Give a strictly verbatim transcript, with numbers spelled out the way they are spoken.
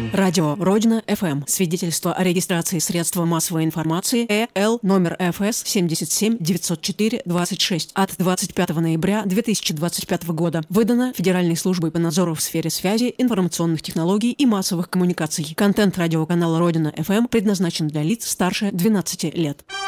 Радио Родина эф эм. Свидетельство о регистрации средства массовой информации Э Л номер Ф С семь семь девять четыре двадцать шесть от двадцать пятого ноября две тысячи двадцать пятого года. Выдано Федеральной службой по надзору в сфере связи, информационных технологий и массовых коммуникаций. Контент радиоканала Родина эф эм предназначен для лиц старше двенадцати лет.